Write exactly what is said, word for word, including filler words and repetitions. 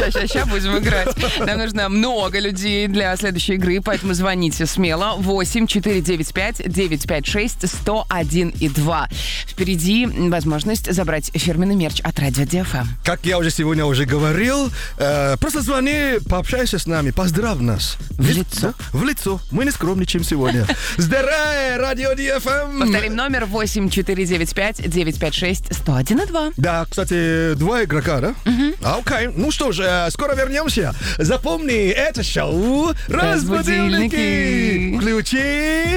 Ща-ща-ща будем играть. Нам нужно много людей для следующей игры, поэтому звоните смело. восемь четыре девять пять девять пять шесть сто один и два. Впереди возможность забрать фирменный мерч от Радио ди эф эм. Как я уже сегодня уже говорил, э, просто звони, пообщайся с нами, поздравь нас. В лицо. В лицо. Мы не скромничаем сегодня. Здравствуй, Радио ди эф эм. Повторим номер восемь четыре девять пять девять пять шесть сто один и два. Да, кстати, два игрока, да? Угу. Окей. Ну что ж, э, скоро вернемся. Запомни, это шоу «Разбудильники». Разбудильники. Включи.